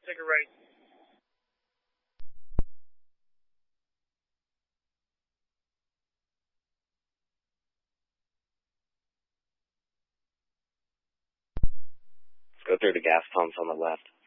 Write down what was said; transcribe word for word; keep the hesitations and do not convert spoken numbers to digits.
Take a right. Go through the gas pumps on the left.